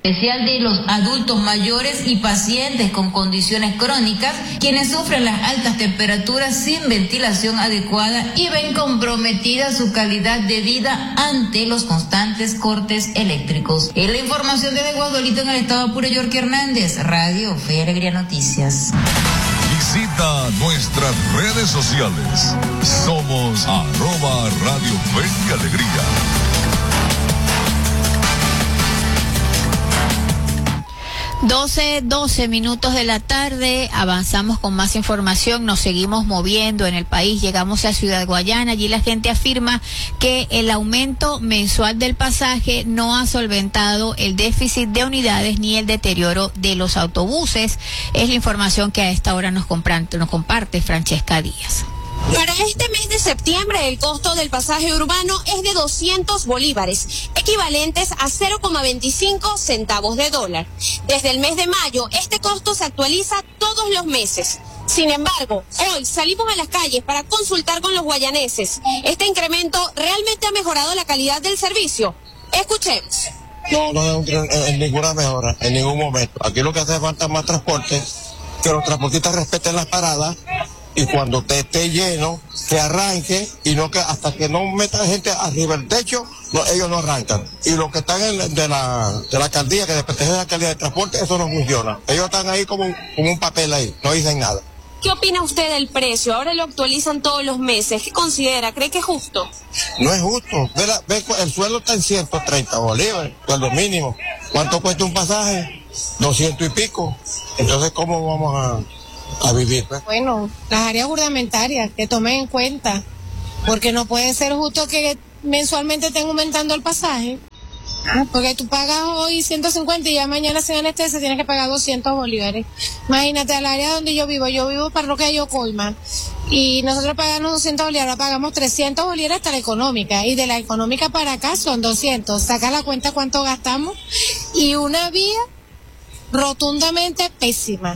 especial de los adultos mayores y pacientes con condiciones crónicas, quienes sufren las altas temperaturas sin ventilación adecuada y ven comprometida su calidad de vida ante los constantes cortes eléctricos. En la información desde Guadalito, en el estado Apure, Yorkie Hernández, Radio Fe y Alegría Noticias. Visita nuestras redes sociales. Somos @Radio Fe y Alegría. 12 minutos de la tarde, avanzamos con más información, nos seguimos moviendo en el país, llegamos a Ciudad Guayana, allí la gente afirma que el aumento mensual del pasaje no ha solventado el déficit de unidades ni el deterioro de los autobuses, es la información que a esta hora nos comparte Francesca Díaz. Para este mes de septiembre, el costo del pasaje urbano es de 200 bolívares, equivalentes a 0,25 centavos de dólar. Desde el mes de mayo, este costo se actualiza todos los meses. Sin embargo, hoy salimos a las calles para consultar con los guayaneses. ¿Este incremento realmente ha mejorado la calidad del servicio? Escuchemos. No en ninguna mejora, en ningún momento. Aquí lo que hace falta es más transporte, que los transportistas respeten las paradas. Y cuando esté lleno, que arranque y no que hasta que no metan gente arriba del techo, ellos no arrancan. Y los que están de la alcaldía, que depende de la alcaldía de transporte, eso no funciona. Ellos están ahí como un papel ahí, no dicen nada. ¿Qué opina usted del precio? Ahora lo actualizan todos los meses. ¿Qué considera? ¿Cree que es justo? No es justo. Ve, el sueldo está en 130 bolívares, sueldo mínimo. ¿Cuánto cuesta un pasaje? 200 y pico. Entonces, ¿cómo vamos a vivir? Bueno, las áreas gubernamentarias que tomen en cuenta, porque no puede ser justo que mensualmente estén aumentando el pasaje, porque tú pagas hoy 150 y ya mañana se anestesia, tienes que pagar 200 bolívares. Imagínate, al área donde yo vivo parroquia de Yocolma, y nosotros pagamos 200 bolívares, ahora pagamos 300 bolívares hasta la económica, y de la económica para acá son 200, saca la cuenta cuánto gastamos, y una vía rotundamente pésima,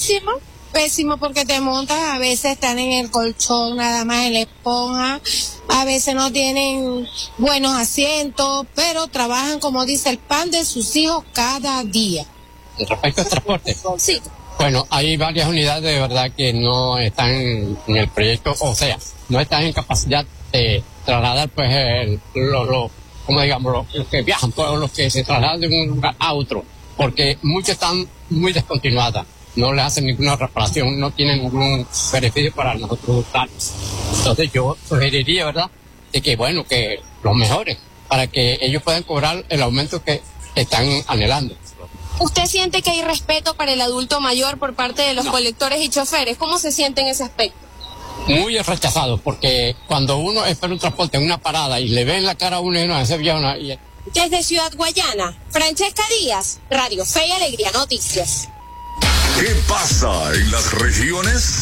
pésimo porque te montas, a veces están en el colchón, nada más en la esponja, a veces no tienen buenos asientos, pero trabajan, como dice, el pan de sus hijos cada día. Respecto al transporte. Sí. Bueno, hay varias unidades de verdad que no están en el proyecto, o sea, no están en capacidad de trasladar, pues, como digamos, los que viajan, todos los que se trasladan de un lugar a otro, porque muchas están muy descontinuadas. No le hacen ninguna reparación, no tienen ningún beneficio para nosotros usuarios. Entonces yo sugeriría, ¿verdad?, de que, bueno, que los mejores, para que ellos puedan cobrar el aumento que están anhelando. ¿Usted siente que hay respeto para el adulto mayor por parte de los colectores y choferes? ¿Cómo se siente en ese aspecto? Muy rechazado, porque cuando uno espera un transporte en una parada y le ven la cara a uno y no se ve una... Desde Ciudad Guayana, Francesca Díaz, Radio Fe y Alegría Noticias. ¿Qué pasa en las regiones?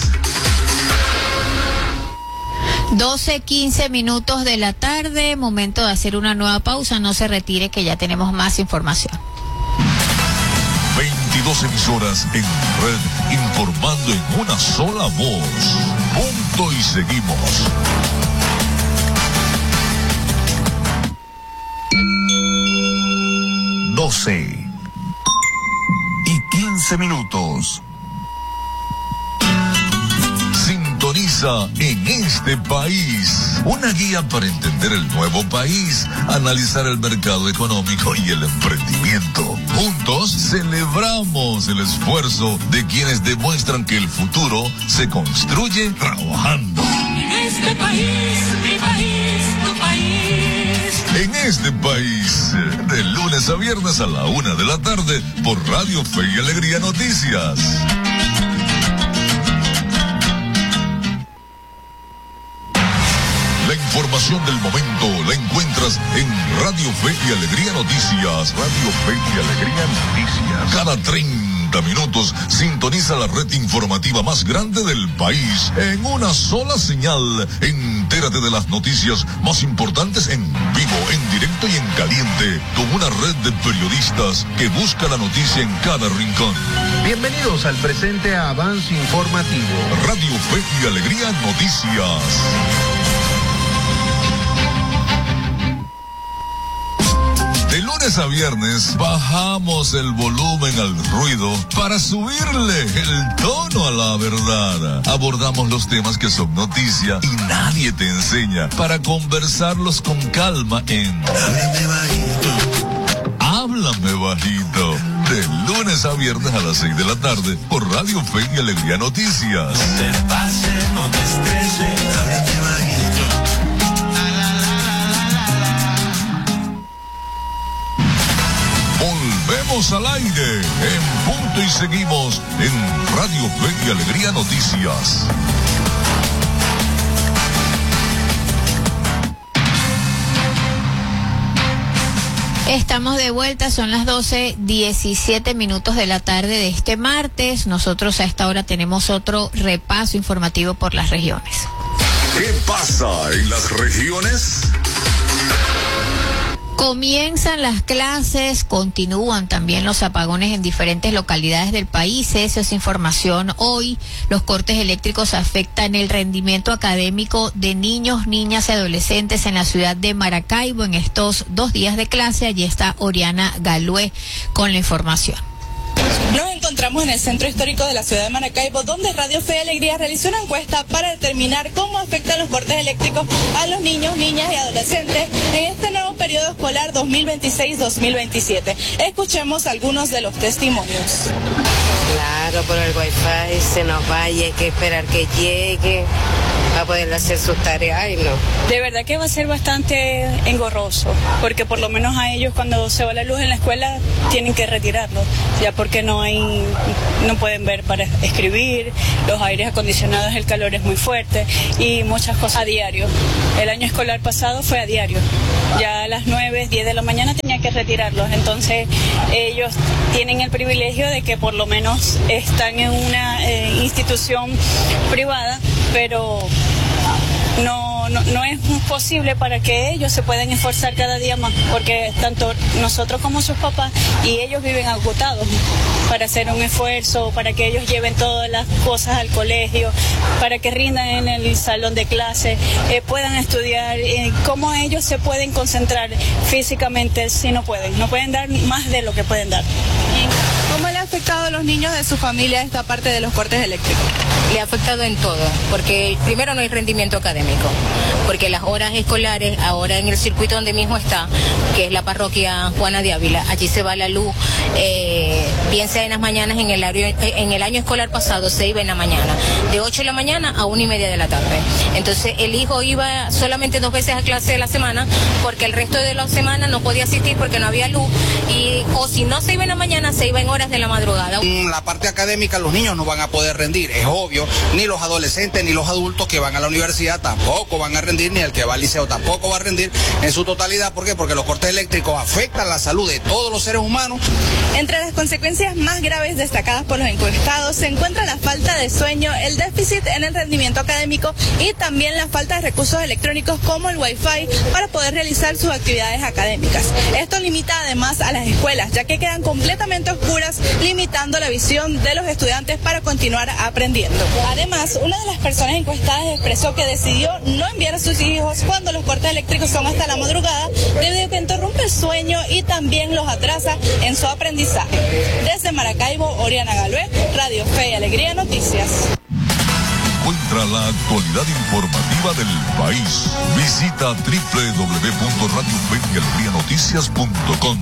12:15 minutos de la tarde, momento de hacer una nueva pausa, no se retire que ya tenemos más información. 22 emisoras en red, informando en una sola voz. Punto y seguimos. 12:15 minutos. Sintoniza En Este País, una guía para entender el nuevo país, analizar el mercado económico y el emprendimiento. Juntos celebramos el esfuerzo de quienes demuestran que el futuro se construye trabajando. En este país, mi país, tu país. En Este País, de lunes a viernes a la 1 de la tarde por Radio Fe y Alegría Noticias. La información del momento la encuentras en Radio Fe y Alegría Noticias. Radio Fe y Alegría Noticias. Cada 30 minutos sintoniza la red informativa más grande del país en una sola señal. Entérate de las noticias más importantes en vivo, en directo y en caliente, con una red de periodistas que busca la noticia en cada rincón. Bienvenidos al presente avance informativo. Radio Fe y Alegría Noticias. De lunes lunes a viernes bajamos el volumen al ruido para subirle el tono a la verdad. Abordamos los temas que son noticia y nadie te enseña para conversarlos con calma en Háblame Bajito. De lunes a viernes a las 6 de la tarde por Radio Fe y Alegría Noticias. No te pases, no te estreses, háblame bajito. Volvemos al aire en punto y seguimos en Radio Fe y Alegría Noticias. Estamos de vuelta, son las 12:17 de la tarde de este martes. Nosotros a esta hora tenemos otro repaso informativo por las regiones. ¿Qué pasa en las regiones? Comienzan las clases, continúan también los apagones en diferentes localidades del país. Eso es información hoy. Los cortes eléctricos afectan el rendimiento académico de niños, niñas y adolescentes en la ciudad de Maracaibo en estos 2 días de clase. Allí está Oriana Galué con la información. Nos encontramos en el centro histórico de la ciudad de Maracaibo, donde Radio Fe y Alegría realizó una encuesta para determinar cómo afectan los cortes eléctricos a los niños, niñas y adolescentes en este nuevo periodo escolar 2026-2027. Escuchemos algunos de los testimonios. Claro, por el wifi se nos va y hay que esperar que llegue para poder hacer sus tareas. Ay, no. De verdad que va a ser bastante engorroso, porque por lo menos a ellos cuando se va la luz en la escuela tienen que retirarlo, ya porque no pueden ver para escribir, los aires acondicionados, el calor es muy fuerte y muchas cosas a diario. El año escolar pasado fue a diario, ya a las 9, 10 de la mañana tenía que retirarlos, entonces ellos tienen el privilegio de que por lo menos están en una institución privada, pero no es posible para que ellos se puedan esforzar cada día más, porque tanto nosotros como sus papás y ellos viven agotados para hacer un esfuerzo, para que ellos lleven todas las cosas al colegio, para que rindan en el salón de clase, puedan estudiar, cómo ellos se pueden concentrar físicamente si no pueden dar más de lo que pueden dar. ¿Cómo le ha afectado a los niños de su familia esta parte de los cortes eléctricos? Le ha afectado en todo, porque primero no hay rendimiento académico, porque las horas escolares, ahora en el circuito donde mismo está, que es la parroquia Juana de Ávila, allí se va la luz, bien sea en las mañanas, en el año escolar pasado se iba en la mañana, de 8 de la mañana a 1:30 de la tarde. Entonces el hijo iba solamente 2 veces a clase de la semana, porque el resto de la semana no podía asistir porque no había luz, o si no se iba en la mañana, se iba en horas de la madrugada. La parte académica los niños no van a poder rendir, es obvio, ni los adolescentes ni los adultos que van a la universidad tampoco van a rendir, ni el que va al liceo tampoco va a rendir en su totalidad. ¿Por qué? Porque los cortes eléctricos afectan la salud de todos los seres humanos. Entre las consecuencias más graves destacadas por los encuestados se encuentra la falta de sueño, el déficit en el rendimiento académico y también la falta de recursos electrónicos como el wifi para poder realizar sus actividades académicas. Esto limita además a las escuelas, ya que quedan completamente oscuras, limitando la visión de los estudiantes para continuar aprendiendo. Además, una de las personas encuestadas expresó que decidió no enviar a sus hijos cuando los cortes eléctricos son hasta la madrugada, debido a que interrumpe el sueño y también los atrasa en su aprendizaje. Desde Maracaibo, Oriana Galué, Radio Fe y Alegría Noticias. Encuentra la actualidad informativa del país. Visita www.radiofeyalegrianoticias.com.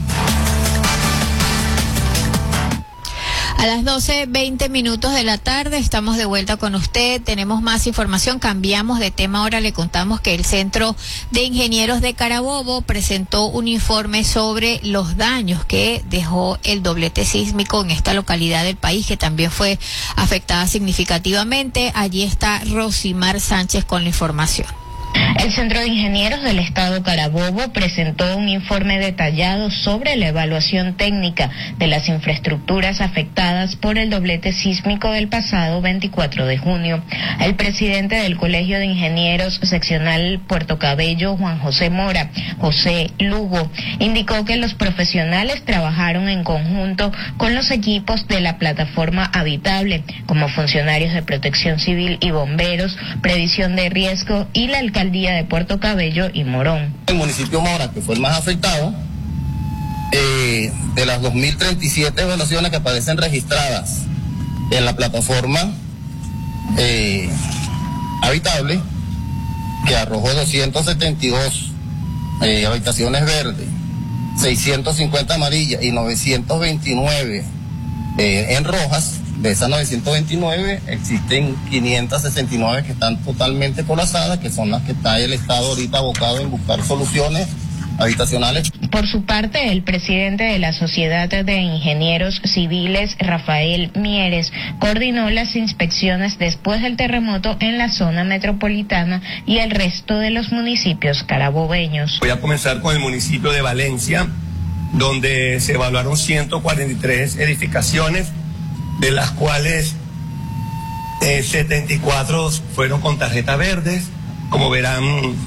A las 12:20 de la tarde estamos de vuelta con usted. Tenemos más información. Cambiamos de tema. Ahora le contamos que el Centro de Ingenieros de Carabobo presentó un informe sobre los daños que dejó el doblete sísmico en esta localidad del país, que también fue afectada significativamente. Allí está Rosimar Sánchez con la información. El Centro de Ingenieros del Estado Carabobo presentó un informe detallado sobre la evaluación técnica de las infraestructuras afectadas por el doblete sísmico del pasado 24 de junio. El presidente del Colegio de Ingenieros Seccional Puerto Cabello, Juan José Mora, José Lugo, indicó que los profesionales trabajaron en conjunto con los equipos de la plataforma habitable, como funcionarios de Protección Civil y bomberos, previsión de riesgo y la alcaldía de Puerto Cabello y Morón. El municipio Mora, que fue el más afectado, de las 2.037 evaluaciones que aparecen registradas en la plataforma habitable, que arrojó 272 habitaciones verdes, 650 amarillas y 929 en rojas. De esas 929 existen 569 que están totalmente colapsadas, que son las que está el Estado ahorita abocado en buscar soluciones habitacionales. Por su parte, el presidente de la Sociedad de Ingenieros Civiles, Rafael Mieres, coordinó las inspecciones después del terremoto en la zona metropolitana y el resto de los municipios carabobeños. Voy a comenzar con el municipio de Valencia, donde se evaluaron 143 edificaciones, de las cuales 74 fueron con tarjetas verdes. Como verán,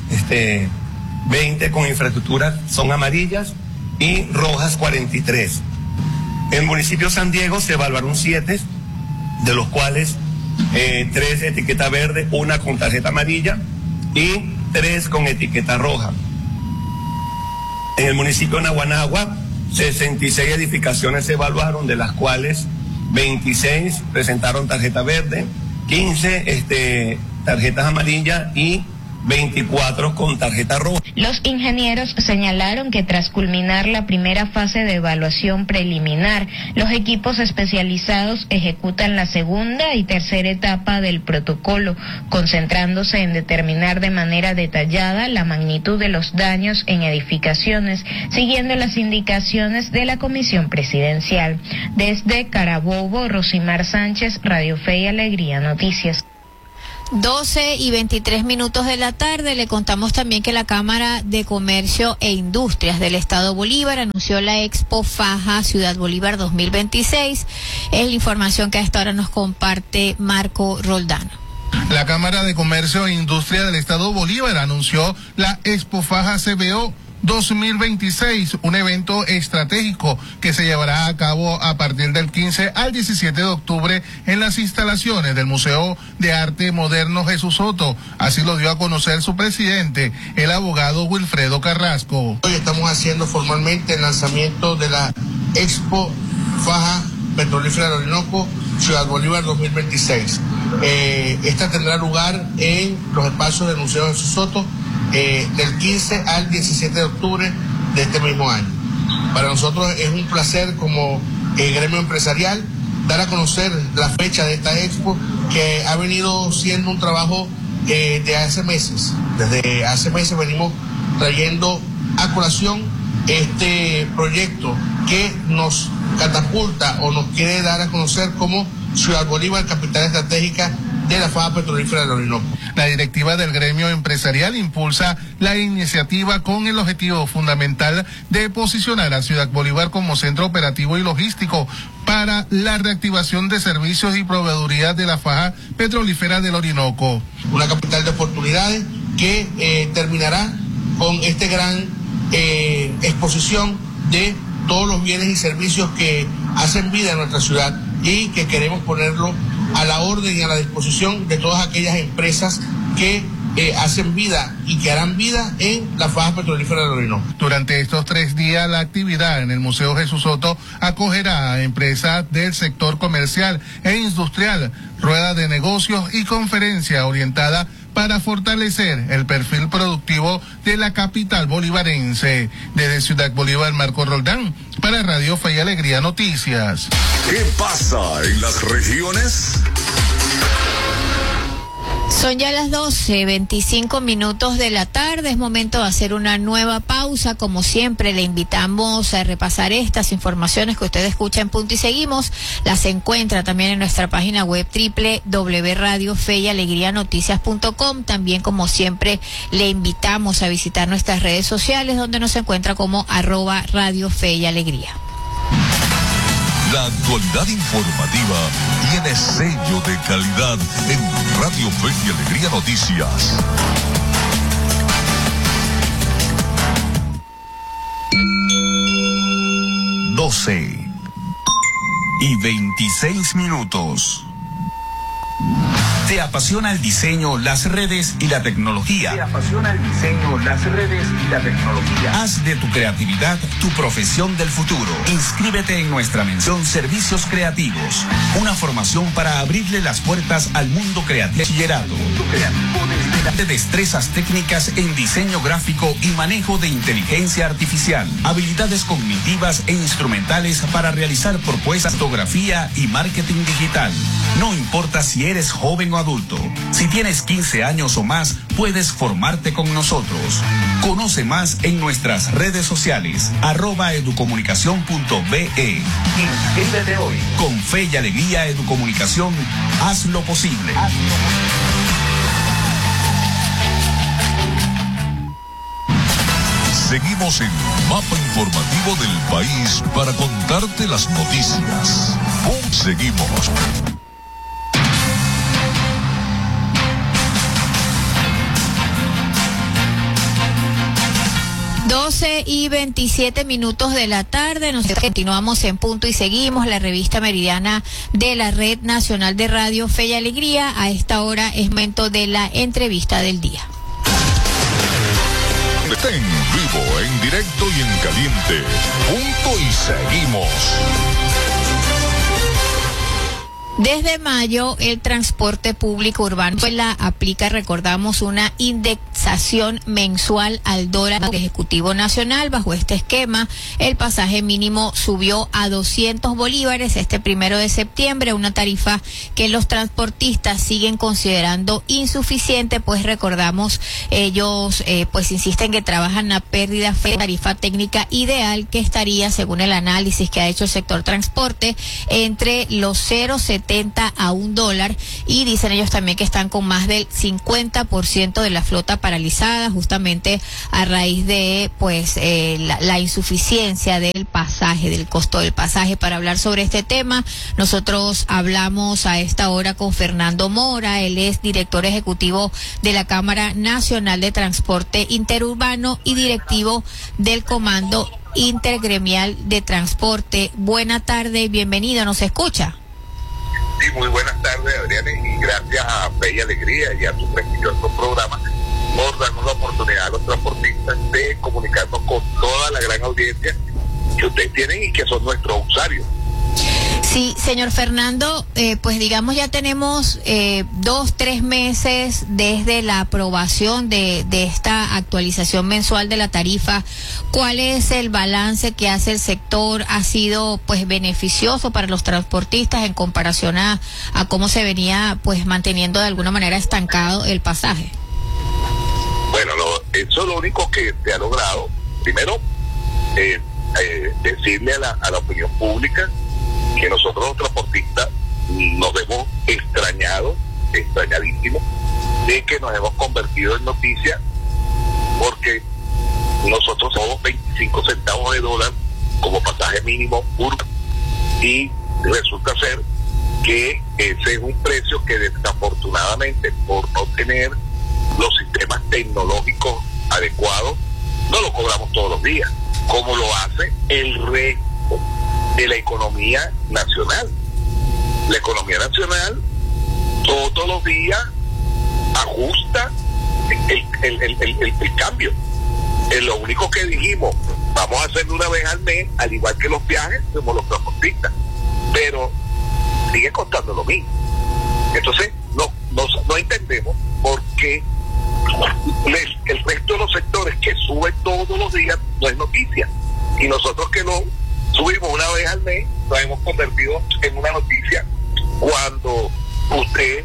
20 con infraestructura son amarillas y rojas 43. En el municipio de San Diego se evaluaron 7, de los cuales 3 etiqueta verde, 1 con tarjeta amarilla y 3 con etiqueta roja. En el municipio de Naguanagua, 66 edificaciones se evaluaron, de las cuales 26 presentaron tarjeta verde, 15 tarjetas amarillas y 24 con tarjeta roja. Los ingenieros señalaron que tras culminar la primera fase de evaluación preliminar, los equipos especializados ejecutan la segunda y tercera etapa del protocolo, concentrándose en determinar de manera detallada la magnitud de los daños en edificaciones, siguiendo las indicaciones de la Comisión Presidencial. Desde Carabobo, Rosimar Sánchez, Radio Fe y Alegría Noticias. 12:23 de la tarde. Le contamos también que la Cámara de Comercio e Industrias del Estado Bolívar anunció la Expo Faja Ciudad Bolívar 2026. Es la información que a esta hora nos comparte Marco Roldán. La Cámara de Comercio e Industria del Estado Bolívar anunció la Expo Faja CBO 2026, un evento estratégico que se llevará a cabo a partir del 15 al 17 de octubre en las instalaciones del Museo de Arte Moderno Jesús Soto. Así lo dio a conocer su presidente, el abogado Wilfredo Carrasco. Hoy estamos haciendo formalmente el lanzamiento de la Expo Faja Petrolífera del Orinoco Ciudad Bolívar 2026. Esta tendrá lugar en los espacios del Museo Jesús Soto del 15 al 17 de octubre de este mismo año. Para nosotros es un placer como gremio empresarial dar a conocer la fecha de esta expo, que ha venido siendo un trabajo de hace meses. Desde hace meses venimos trayendo a colación este proyecto que nos catapulta o nos quiere dar a conocer como Ciudad Bolívar, capital estratégica de la faja petrolífera del Orinoco. La directiva del gremio empresarial impulsa la iniciativa con el objetivo fundamental de posicionar a Ciudad Bolívar como centro operativo y logístico para la reactivación de servicios y proveeduría de la faja petrolífera del Orinoco. Una capital de oportunidades que terminará con este gran exposición de todos los bienes y servicios que hacen vida en nuestra ciudad y que queremos ponerlo a la orden y a la disposición de todas aquellas empresas que hacen vida y que harán vida en la faja petrolífera del Orinoco. Durante estos 3 días, la actividad en el Museo Jesús Soto acogerá a empresas del sector comercial e industrial, rueda de negocios y conferencia orientada para fortalecer el perfil productivo de la capital bolivarense. Desde Ciudad Bolívar, Marco Roldán, para Radio Fe y Alegría Noticias. ¿Qué pasa en las regiones? Son ya las 12:25 de la tarde. Es momento de hacer una nueva pausa. Como siempre, le invitamos a repasar estas informaciones que usted escucha en Punto y Seguimos. Las encuentra también en nuestra página web www.radiofeyalegrianoticias.com. También, como siempre, le invitamos a visitar nuestras redes sociales, donde nos encuentra como @Radio Fe y Alegría. La actualidad informativa tiene sello de calidad en Radio Fe y Alegría Noticias. Doce y 26 minutos. ¿Te apasiona el diseño, las redes y la tecnología? Haz de tu creatividad tu profesión del futuro. Inscríbete en nuestra mención Servicios Creativos, una formación para abrirle las puertas al mundo creativo. De destrezas técnicas en diseño gráfico y manejo de inteligencia artificial, habilidades cognitivas e instrumentales para realizar propuestas, fotografía y marketing digital. No importa si eres joven o adulto, si tienes 15 años o más, puedes formarte con nosotros. Conoce más en nuestras redes sociales, @educomunicacion.be. Inscríbete hoy. Con fe y alegría, Educomunicación, haz lo posible. Seguimos en Mapa Informativo del País para contarte las noticias. Seguimos. 12:27 de la tarde. Nosotros continuamos en Punto y Seguimos, la revista meridiana de la Red Nacional de Radio Fe y Alegría. A esta hora es momento de la entrevista del día. Está en vivo, en directo y en caliente. Punto y Seguimos. Desde mayo, el transporte público urbano aplica, recordamos, una indexación mensual al dólar ejecutivo nacional. Bajo este esquema, el pasaje mínimo subió a 200 bolívares este 1 de septiembre, una tarifa que los transportistas siguen considerando insuficiente, pues recordamos, ellos pues insisten que trabajan a pérdida de tarifa técnica ideal, que estaría, según el análisis que ha hecho el sector transporte, entre los 0,70 a $1, y dicen ellos también que están con más del 50% de la flota paralizada, justamente a raíz de pues la insuficiencia del pasaje, del costo del pasaje. Para hablar sobre este tema, nosotros hablamos a esta hora con Fernando Mora. Él es director ejecutivo de la Cámara Nacional de Transporte Interurbano y directivo del Comando Intergremial de Transporte. Buena tarde, bienvenido, ¿nos escucha? Sí, muy buenas tardes, Adriana, y gracias a Fe y Alegría y a tu prestigioso programa por darnos la oportunidad a los transportistas de comunicarnos con toda la gran audiencia que ustedes tienen y que son nuestros usuarios. Sí, señor Fernando, pues digamos ya tenemos 2-3 meses desde la aprobación de esta actualización mensual de la tarifa. ¿Cuál es el balance que hace el sector? ¿Ha sido pues beneficioso para los transportistas en comparación a cómo se venía pues manteniendo de alguna manera estancado el pasaje? Bueno, eso es lo único que se ha logrado. Primero, decirle a la opinión pública que nosotros los transportistas nos hemos extrañadísimos de que nos hemos convertido en noticia, porque nosotros somos 25 centavos de dólar como pasaje mínimo urbano, y resulta ser que ese es un precio que desafortunadamente, por no tener los sistemas tecnológicos adecuados, no lo cobramos todos los días, como lo hace el resto de la economía nacional. La economía nacional todos los días ajusta el cambio. Es lo único que dijimos, vamos a hacerlo una vez al mes, al igual que los viajes, como los transportistas, pero sigue costando lo mismo. Entonces no entendemos por qué el resto de los sectores que suben todos los días no es noticia, y nosotros que no subimos una vez al mes nos hemos convertido en una noticia cuando usted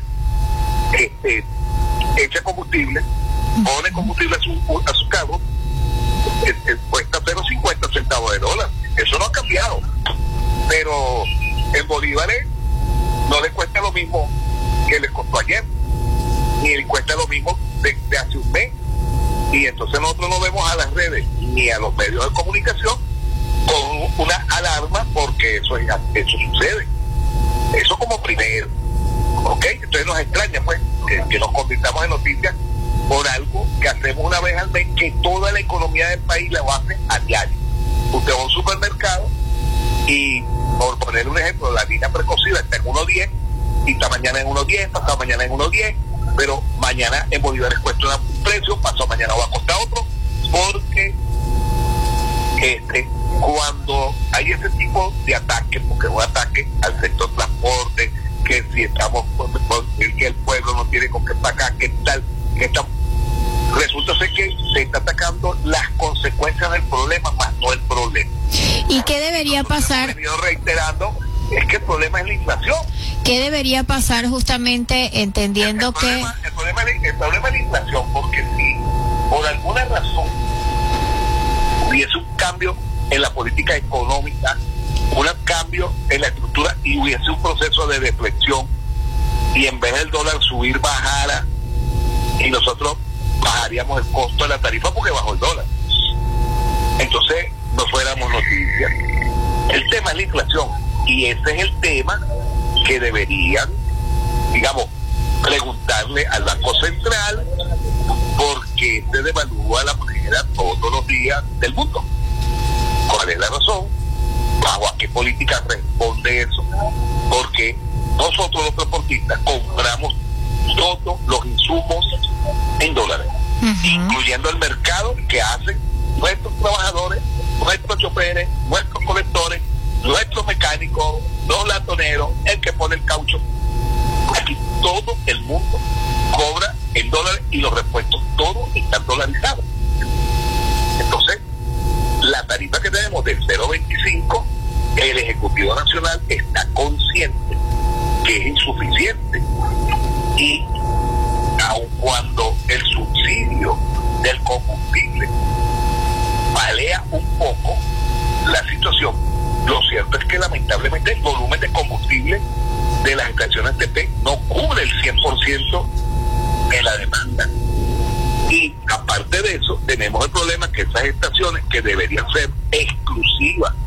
echa combustible, pone combustible a su carro, cuesta 0,50 centavos de dólar. Eso no ha cambiado, pero en bolívares no le cuesta lo mismo que le costó ayer, ni le cuesta lo mismo de hace un mes. Y entonces nosotros no vemos a las redes ni a los medios de comunicación con una alarma, porque eso sucede. Eso como primero, ¿ok? Entonces nos extraña pues que nos convirtamos en noticias por algo que hacemos una vez al mes, que toda la economía del país la hace a diario. Usted va a un supermercado y, por poner un ejemplo, la harina precocida está en 1.10 y esta mañana en 1.10, pasado mañana en 1.10, pero mañana en bolívares cuesta un precio, pasado mañana va a costar otro, porque cuando hay ese tipo de ataque, porque es un ataque al sector transporte, que si estamos que el pueblo no tiene con qué pagar, que tal, que está, resulta ser que se está atacando las consecuencias del problema, más no el problema. ¿Y qué debería pasar? Lo que he venido reiterando es que el problema es la inflación. ¿Qué debería pasar justamente entendiendo el problema es la inflación? Porque si por alguna razón hubiese un cambio en la política económica, un cambio en la estructura y hubiese un proceso de deflexión, y en vez del dólar subir, bajara, y nosotros bajaríamos el costo de la tarifa porque bajó el dólar, entonces no fuéramos noticias. El tema es la inflación, y ese es el tema que deberían, digamos, preguntarle al Banco Central, porque se devalúa la moneda todos los días del mundo. ¿Cuál es la razón? ¿Bajo a qué política responde eso? Porque nosotros los transportistas compramos todos los insumos en dólares, incluyendo el mercado que hacen nuestros trabajadores, nuestros choferes, nuestros colectores, nuestros mecánicos, los latoneros, el que pone el caucho. Aquí todo el mundo cobra en dólares y los repuestos todos están dolarizados. Entonces, la tarifa que tenemos del 0.25, el Ejecutivo Nacional está consciente que es insuficiente, y aun cuando el subsidio del combustible palea un poco la situación, lo cierto es que lamentablemente el volumen de combustible de las estaciones TP no cubre el 100% de la demanda. Y aparte de eso, tenemos el problema que esas estaciones, que deberían ser exclusivas